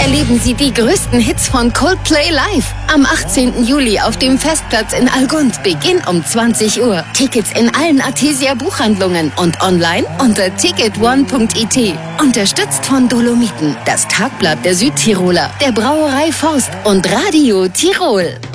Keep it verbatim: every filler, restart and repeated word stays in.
erleben Sie die größten Hits von Coldplay live. Am achtzehnten Juli auf dem Festplatz in Algund. Beginn um zwanzig Uhr. Tickets in allen Artesia Buchhandlungen und online unter ticket one punkt i t. Unterstützt von Dolomiten, das Tagblatt der Südtiroler, der Brauerei Forst und Radio Tirol.